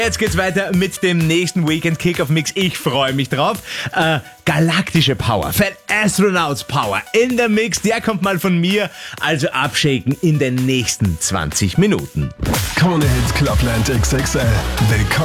Jetzt geht's weiter mit dem nächsten Weekend Kickoff Mix. Ich freue mich drauf. Galaktische Power, Fat Astronauts Power in der Mix. Der kommt mal von mir. Also abschaken in den nächsten 20 Minuten. Krone Hits Clubland XXL. Willkommen